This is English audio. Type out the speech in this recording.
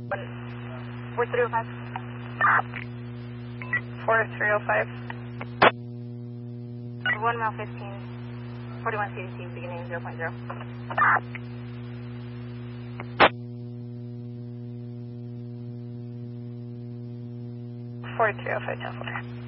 4305. 4305. 1 mile 15. 41 CDC, beginning 0.0. 4305, 10-4.